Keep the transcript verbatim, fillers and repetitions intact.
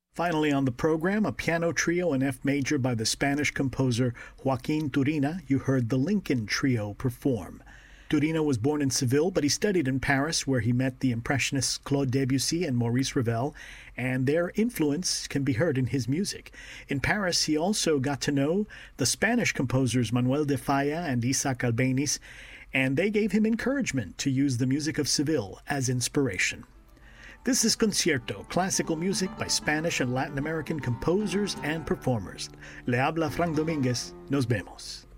Finally on the program, a piano trio in F major by the Spanish composer Joaquin Turina. You heard the Lincoln Trio perform. Turina was born in Seville, but he studied in Paris, where he met the Impressionists Claude Debussy and Maurice Ravel, and their influence can be heard in his music. In Paris, he also got to know the Spanish composers Manuel de Falla and Isaac Albéniz, and they gave him encouragement to use the music of Seville as inspiration. This is Concierto, classical music by Spanish and Latin American composers and performers. Le habla Frank Domínguez. Nos vemos.